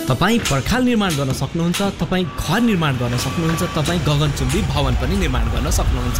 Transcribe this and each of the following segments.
तपाईँ पर्खाल निर्माण गर्न सक्नुहुन्छ, तपाईँ घर निर्माण गर्न सक्नुहुन्छ, तपाईँ गगनचुम्बी भवन पनि निर्माण गर्न सक्नुहुन्छ।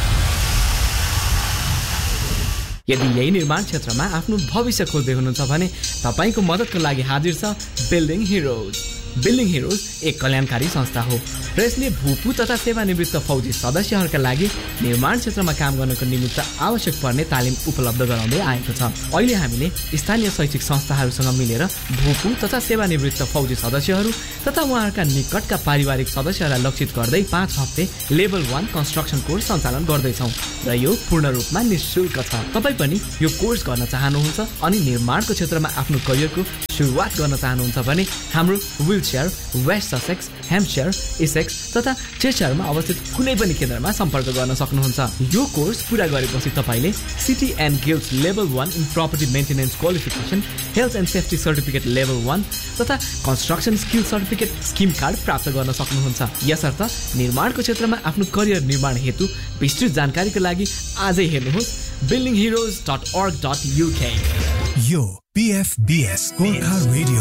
यदि यही निर्माण क्षेत्रमा आफ्नो भविष्य खोज्दै हुनुहुन्छ भने तपाईको मद्दतको लागि हाजिर छ बिल्डिङ हिरोज। बिल्डिङ हिरोज एक कल्याणकारी संस्था हो र यसले भूपू तथा सेवानिवृत्त फौजी सदस्यहरूका लागि निर्माण क्षेत्रमा काम गर्नको निमित्त आवश्यक पर्ने तालिम उपलब्ध गराउँदै आएको छ। अहिले हामीले स्थानीय शैक्षिक संस्थाहरूसँग मिलेर भूपू तथा सेवानिवृत्त फौजी सदस्यहरू तथा उहाँहरूका निकटका पारिवारिक सदस्यहरूलाई लक्षित गर्दै 5 हप्ते लेभल 1 कन्स्ट्रक्सन कोर्स सञ्चालन गर्दैछौँ र यो पूर्ण रूपमा निःशुल्क छ। तपाईँ पनि यो कोर्स गर्न चाहनुहुन्छ अनि निर्माणको क्षेत्रमा आफ्नो करियरको सुरुवात गर्न चाहनुहुन्छ भने हाम्रो wheelchair West Sussex, Hampshire, Essex तथा चेस्टरमा अवस्थित कुनै पनि केन्द्रमा सम्पर्क गर्न सक्नुहुन्छ। यो कोर्स पुरा गरेपछि तपाईँले city and guilds level 1 in property maintenance qualification, health and safety certificate level 1 तथा construction skill certificate scheme card प्राप्त गर्न सक्नुहुन्छ। यसर्थ निर्माणको क्षेत्रमा आफ्नो करियर निर्माण हेतु विस्तृत जानकारीको लागि आजै हेर्नुहोस् buildingheroes.org.uk। यो PFBS गोर्खा रेडियो।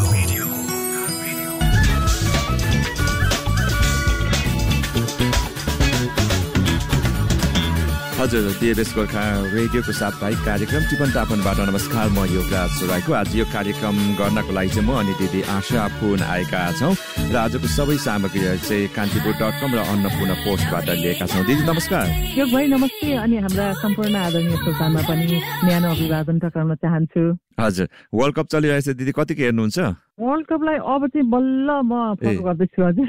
हजुर, PFBS गोर्खा रेडियोको साप्ताहिक कार्यक्रम टिपन टापनबाट नमस्कार। म योगराज सोराईको आज यो कार्यक्रम गर्नको लागि चाहिँ म अनि दिदी आशा पुन आएका छौँ र आजको सबै सामग्रीहरू चाहिँ कान्तिपुर.com र अन्नपूर्ण पोस्टबाट लिएका छौँ। दिदी नमस्कार। योग भाइ नमस्ते। अनि हाम्रा सम्पूर्ण आदरणीय श्रोतामा पनि न्यानो अभिवादन टक्राउन चाहन्छु। हजुर, वर्ल्ड कप चलिरहेछ दिदी, कतिको हेर्नुहुन्छ? वर्ल्ड कपलाई अब चाहिँ बल्ल म फलो गर्दैछु हजुर।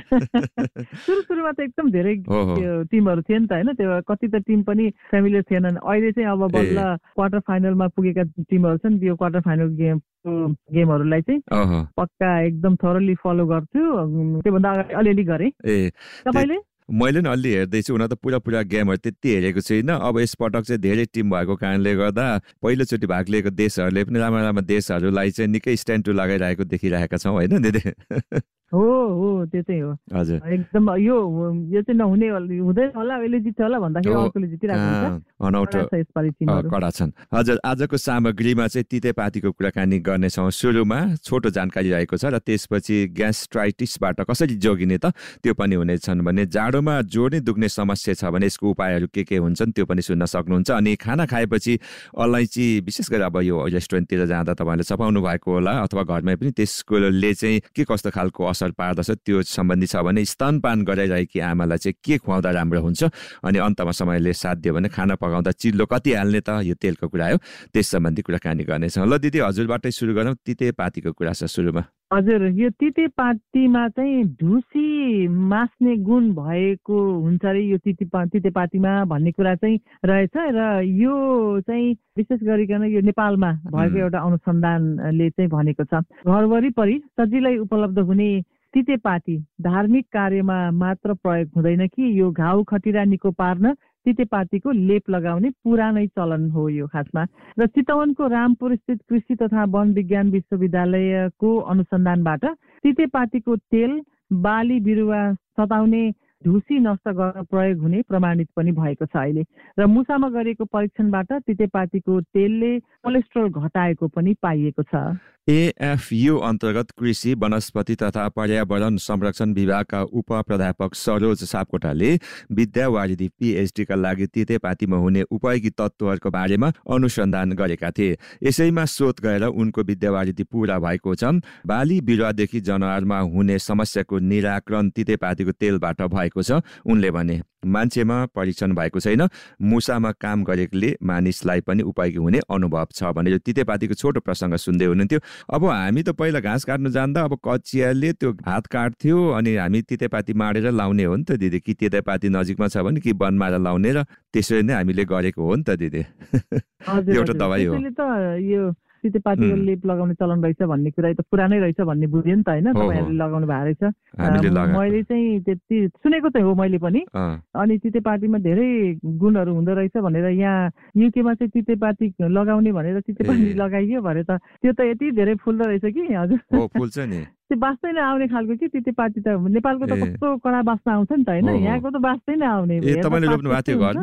सुरुमा त एकदम धेरै टिमहरू थिए नि त होइन, त्यो कति त टिम पनि फ्यामिलियर थिएनन्। अहिले चाहिँ अब बल्ल क्वार्टर फाइनलमा पुगेका टिमहरू छन्, त्यो क्वार्टर फाइनल गेमहरूलाई चाहिँ पक्का एकदम थोरली फलो गर्छु। त्योभन्दा अगाडि अलिअलि गरेँ। तपाईँले? मैले पनि अलि हेर्दैछु, हुन त पुरा गेमहरू त्यति हेरेको छुइनँ। अब यसपटक चाहिँ धेरै टिम भएको कारणले गर्दा पहिलोचोटि भाग लिएको देशहरूले पनि राम्रो देशहरूलाई चाहिँ निकै स्ट्यान्ड टु लगाइरहेको देखिरहेका छौँ होइन दिदी? हो त्यो चाहिँ हो हजुर। एकदम यो चाहिँ नहुने हुँदैन होला, अहिले जित्छ होला भन्दाखेरि अर्कोले जितिरहेको हुन्छ। अनौठो कडा छन्। हजुर, आजको सामग्रीमा चाहिँ तितेपातीको कुराकानी गर्नेछौँ। सुरुमा छोटो जानकारी रहेको छ र त्यसपछि ग्यास्ट्राइटिसबाट कसरी जोगिने त त्यो पनि हुनेछन् भने, जाडोमा जोड्ने दुख्ने समस्या छ भने यसको उपायहरू के हुन्छन् त्यो पनि सुन्न सक्नुहुन्छ। अनि खाना खाएपछि अलैँची, विशेष गरी अब यो रेस्टुरेन्टतिर जाँदा तपाईँहरूले चपाउनु भएको होला अथवा घरमै पनि, त्यसकोले चाहिँ के कस्तो खालको असर पार्दछ त्यो सम्बन्धी छ भने स्तनपान गराइरहेकी आमालाई चाहिँ के खुवाउँदा राम्रो हुन्छ। अनि अन्तमा समयले साथ दियो भने खाना पकाउँदा चिल्लो कति हाल्ने त, यो तेलको कुरा हो, त्यस सम्बन्धी कुराकानी गर्नेछौँ। ल दिदी, हजुरबाटै सुरु गरौँ। तितेपातीको कुरा छ सुरुमा। हजुर, यो तितेपातीमा चाहिँ ढुसी मास्ने गुण भएको हुन्छ अरे यो तितेपातीमा भन्ने कुरा चाहिँ रहेछ र यो चाहिँ विशेष गरिकन यो नेपालमा भएको एउटा अनुसन्धानले चाहिँ भनेको छ। घर वरिपरि सजिलै उपलब्ध हुने तितेपाती धार्मिक कार्यमा मात्र प्रयोग हुँदैन कि यो घाउ खटिरा निको पार्न तितेपातीको लेप लगाउने पुरानै चलन हो यो खासमा। र चितवनको रामपुर स्थित कृषि तथा वन विज्ञान विश्वविद्यालयको अनुसन्धानबाट तितेपातीको तेल बाली बिरुवा सताउने ढुसी नष्ट गर्न प्रयोग हुने प्रमाणित पनि भएको छ अहिले। र मुसामा गरिएको परीक्षणबाट तितेपातीको तेलले कोलेस्ट्रोल घटाएको पनि पाइएको छ। AFU अन्तर्गत कृषि वनस्पति तथा पर्यावरण संरक्षण विभागका उप प्राध्यापक सरोज सापकोटाले विद्यावारिधि PhD का लागि तितेपातीमा हुने उपयोगी तत्त्वहरूको बारेमा अनुसन्धान गरेका थिए। यसैमा शोध गएर उनको विद्यावारिधि पूरा भएको छ। बाली बिरुवादेखि जनावरमा हुने समस्याको निराकरण तितेपातीको तेलबाट भएको छ। उनले भने मान्छेमा परीक्षण भएको छैन, मुसामा काम गरेकोले मानिसलाई पनि उपयोगी हुने अनुभव छ भनेर तितेपातीको छोटो प्रसङ्ग सुन्दै हुनुहुन्थ्यो। अब हामी त पहिला घाँस काट्नु जाँदा अब कचियाले त्यो हात काट्थ्यो अनि हामी तितेपाती माडेर लाउने हो नि त दिदी, कि तितेपाती नजिकमा छ भने कि बनमारा लाउने, र त्यसरी नै हामीले गरेको हो नि त दिदी। एउटा दबाई हो। तितेपातीको लेप लगाउने चलन रहेछ भन्ने कुरा त पुरानै रहेछ भन्ने बुझ्यो नि त होइन, तपाईँहरूले लगाउनु भएको रहेछ। मैले चाहिँ त्यति सुनेको चाहिँ हो मैले पनि। अनि तितेपातीमा धेरै गुणहरू हुँदो रहेछ भनेर यहाँ युकेमा चाहिँ तितेपाती लगाउने भनेर तितेपाती लगाइयो भने त त्यो त यति धेरै फुल्दो रहेछ कि हजुर, फुल्छ नि। त्यो बाँच्दै नआउने खालको कि तितेपाती त नेपालको त कस्तो कडा बाँच्न आउँछ नि त होइन, यहाँको त बाँच्दै नआउने। तपाईँले रोप्नु भएको थियो घरमा?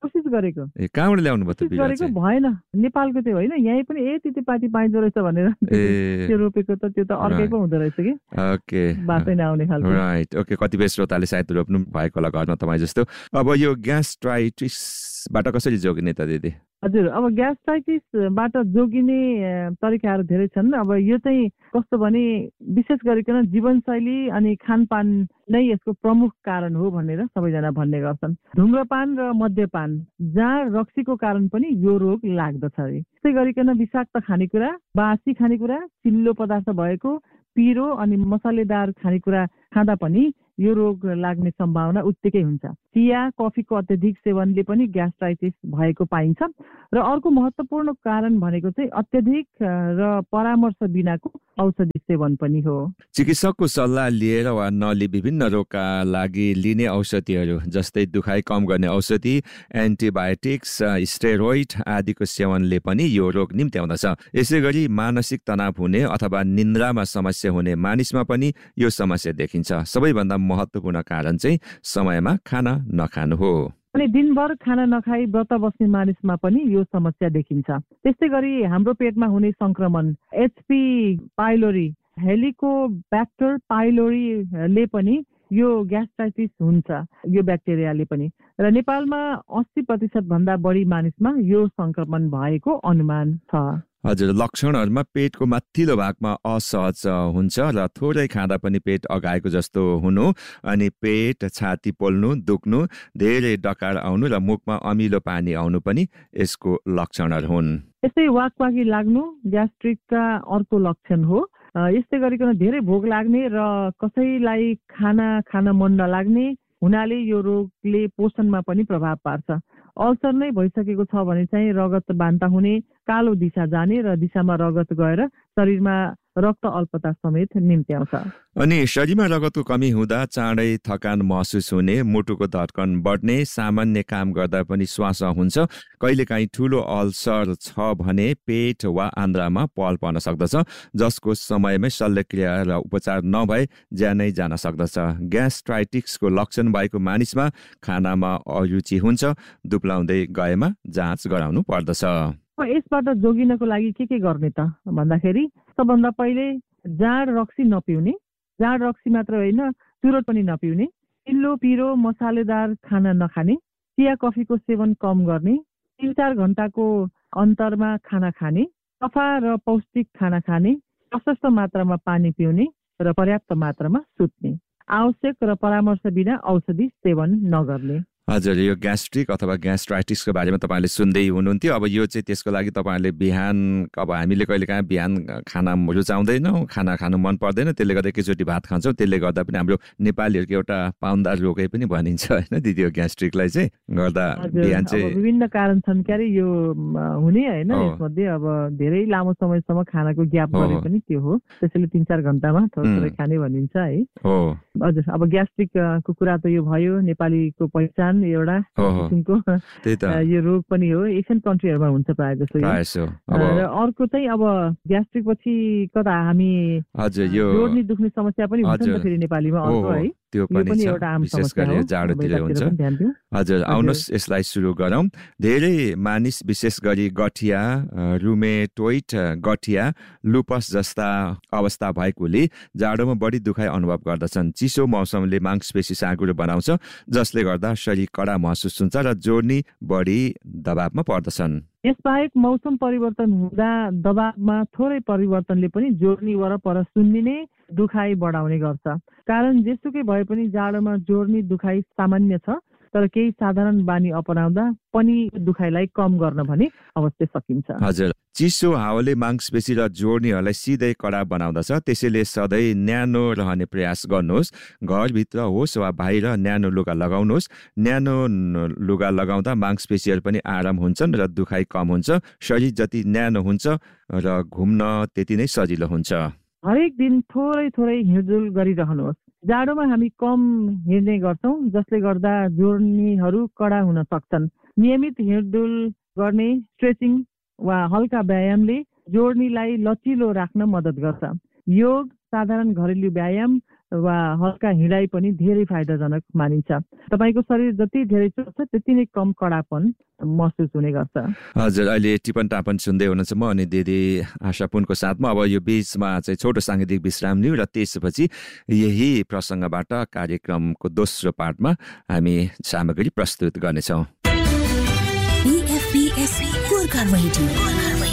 कोसिस गरेको कहाँबाट ल्याउनु भयो त कोसिस बिरुवा गरेको चाहिँ? भएन। नेपालको चाहिँ होइन, यहीँ पनि तितेपाती पाइँदो रहेछ भनेर त्यो रोपेको त त्यो त अर्कै पो हुँदो रहेछ कि ओके बाटै नआउने खालको। राइट ओके कतिपय श्रोताले सायद रोप्नु भएको होला घरमा तपाईँ जस्तो। अब यो ग्यास्ट्राइटिसबाट कसरी जोगिने त दिदी? हजुर, अब ग्यास्ट्राइटिसबाट जोगिने तरिकाहरू धेरै छन्। अब यो चाहिँ कस्तो भने विशेष गरिकन जीवनशैली अनि खानपान नै यसको प्रमुख कारण हो भनेर सबैजना भन्ने गर्छन्। धुम्रपान र मद्यपान जाँड रक्सीको कारण पनि यो रोग लाग्दछ अरे। त्यसै गरिकन विषाक्त खानेकुरा, बासी खानेकुरा, चिल्लो पदार्थ भएको, पिरो अनि मसालेदार खानेकुरा खाँदा पनि यो रोग लाग्ने सम्भावना उत्तिकै हुन्छ। चिया कफीको अत्यधिक सेवनले पनि ग्यास्ट्राइटिस भएको पाइन्छ। र अर्को महत्त्वपूर्ण कारण भनेको चाहिँ अत्यधिक र परामर्श बिनाको औषधि सेवन पनि हो। चिकित्सकको सल्लाह लिएर वा नलिई विभिन्न रोगका लागि लिने औषधिहरू जस्तै दुखाइ कम गर्ने औषधि, एन्टिबायोटिक्स, स्टेरोइड आदिको सेवनले पनि यो रोग निम्त्याउँदछ। यसै गरी मानसिक तनाव हुने अथवा निन्द्रामा समस्या हुने मानिसमा पनि यो समस्या देखिन्छ। सबैभन्दा महत्त्वपूर्ण कारण चाहिँ समयमा खाना नखानु हो। अनि दिनभर खाना नखाई व्रत बस्ने मानिसमा पनि यो समस्या देखिन्छ। त्यस्तै गरी हाम्रो पेटमा हुने संक्रमण एचपी पाइलोरी, हेलिकोब्याक्टर पाइलोरीले पनि यो ग्यास्ट्राइटिस हुन्छ, यो ब्याक्टेरियाले पनि। र नेपालमा 80% भन्दा बढी मानिसमा यो संक्रमण भएको अनुमान छ। हजुर, लक्षणहरूमा पेटको माथिल्लो भागमा असहज हुन्छ र थोरै खाँदा पनि पेट अगाएको जस्तो हुनु, अनि पेट छाती पोल्नु, दुख्नु, धेरै डकार आउनु र मुखमा अमिलो पानी आउनु पनि यसको लक्षणहरू हुन्। यस्तै वाकवाकी लाग्नु ग्यास्ट्रिकका अर्को लक्षण हो। यस्तै गरिकन धेरै भोक लाग्ने र कसैलाई खाना खान मन नलाग्ने हुनाले यो रोगले पोषणमा पनि प्रभाव पार्छ। अल्सर नै भइसकेको छ भने चाहिँ रगत बान्ता हुने, कालो दिशा जाने र दिशामा रगत गएर शरीरमा रक्त अल्पता समेत निम्त्याउँछ। अनि शरीरमा रगतको कमी हुँदा चाँडै थकान महसुस हुने, मुटुको धड्कन बढ्ने, सामान्य काम गर्दा पनि श्वास हुन्छ। कहिलेकाहीँ ठुलो अल्सर छ भने पेट वा आन्द्रामा पल पर्न सक्दछ, जसको समयमै शल्यक्रिया र उपचार नभए ज्यानै जान सक्दछ। ग्यास्ट्राइटिक्सको लक्षण भएको मानिसमा खानामा अरुचि हुन्छ, दुब्लाउँदै गएमा जाँच गराउनु पर्दछ। यसबाट जोगिनको लागि के गर्ने त भन्दाखेरि सबभन्दा पहिले जाँड रक्सी नपिउने, जाँड रक्सी मात्र होइन चुरोट पनि नपिउने, चिल्लो पिरो मसालेदार खाना नखाने, चिया कफीको सेवन कम गर्ने, 3-4 घण्टाको अन्तरमा खाना खाने, सफा र पौष्टिक खाना खाने, प्रशस्त मात्रामा पानी पिउने र पर्याप्त मात्रामा सुत्ने, आवश्यक र परामर्श बिना औषधि सेवन नगर्ने। हजुर, यो ग्यास्ट्रिक अथवा ग्यास्ट्राइटिसको बारेमा तपाईँले सुन्दै हुनुहुन्थ्यो। अब यो चाहिँ त्यसको लागि तपाईँहरूले बिहान, अब हामीले कहिलेकाहीँ बिहान खाना रुचाउँदैनौँ, खाना खानु मन पर्दैन, त्यसले गर्दा एकैचोटि भात खान्छौँ। त्यसले गर्दा पनि हाम्रो नेपालीहरूको एउटा पाउन्दार रोगै पनि भनिन्छ होइन दिदी, यो ग्यास्ट्रिकलाई चाहिँ गर्दा बिहान चाहिँ विभिन्न कारण छन् क्यारे यो हुने होइन। यसमध्ये अब धेरै लामो समयसम्म खानाको ग्याप गरे पनि त्यो हो, त्यसैले 3-4 घण्टामा थोरै खाने भनिन्छ है। हजुर, अब ग्यास्ट्रिकको कुरा त यो भयो, नेपालीको पहिचान एउटा किसिमको यो रोग पनि हो। एसियन कन्ट्रीहरूमा हुन्छ प्रायः जस्तो। र अर्को चाहिँ अब ग्यास्ट्रिक पछि कता हामी जोड्नी दुख्ने समस्या पनि हुन्छ नि त फेरि नेपालीमा अर्को है, त्यो पनि एउटा आम विशेष गरी जाडोतिर हुन्छ। हजुर, आउनुहोस् यसलाई सुरु गरौँ। धेरै मानिस विशेष गरी गठिया, रुमेटोइड गठिया, लुपस जस्ता अवस्था भएकोले जाडोमा बढी दुखाइ अनुभव गर्दछन्। चिसो मौसमले मांसपेशी साँघुरो बनाउँछ, जसले गर्दा शरीर कडा महसुस हुन्छ र जोड्नी बढी दबावमा पर्दछन्। यसबाहेक मौसम परिवर्तन हुँदा दबावमा थोरै परिवर्तनले पनि जोड्नी वरपर सुन्निने दुखाइ बढाउने गर्छ। कारण जेसुकै भए पनि जाडोमा जोड्नी दुखाइ सामान्य छ, तर केही साधारण बानी अपनाउँदा पनि दुखाइलाई कम गर्न भने अवश्य सकिन्छ। हजुर, चिसो हावाले मांसपेशी र जोड्नीहरूलाई सिधै कडा बनाउँदछ, त्यसैले सधैँ न्यानो रहने प्रयास गर्नुहोस्। घरभित्र होस् वा बाहिर न्यानो लुगा लगाउनुहोस्। न्यानो लुगा लगाउँदा मांसपेशीहरू पनि आराम हुन्छन् र दुखाइ कम हुन्छ। शरीर जति न्यानो हुन्छ र घुम्न त्यति नै सजिलो हुन्छ। हरेक दिन थोरै थोरै हिँडडुल गरिरहनुहोस्। जाडोमा हामी कम हिँड्ने गर्छौँ, जसले गर्दा जोड्नीहरू कडा हुन सक्छन्। नियमित हिँडडुल गर्ने, स्ट्रेचिङ वा हल्का व्यायामले जोड्नीलाई लचिलो राख्न मद्दत गर्छ। योग, साधारण घरेलु व्यायाम वा हल्का हिँडाइ पनि धेरै फाइदाजनक मानिन्छ। तपाईँको शरीर जति धेरै चल्छ त्यति नै कम कडापन महसुस हुने गर्छ। हजुर, अहिले टिपन टापन सुन्दै हुनुहुन्छ म अनि दिदी आशापुनको साथमा। अब यो बीचमा चाहिँ छोटो साङ्गीतिक विश्राम लिउँ र त्यसपछि यही प्रसङ्गबाट कार्यक्रमको दोस्रो पार्टमा हामी सामग्री प्रस्तुत गर्नेछौँ।